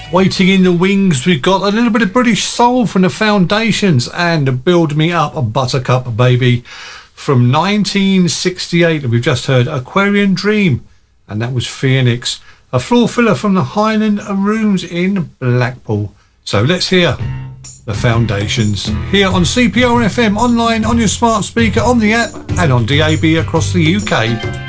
Waiting in the wings, we've got a little bit of British soul from the Foundations and Build Me Up, a Buttercup Baby from 1968. And we've just heard Aquarian Dream, and that was Phoenix, a floor filler from the Highland Rooms in Blackpool. So let's hear the Foundations here on CPR FM, online, on your smart speaker, on the app and on DAB across the UK.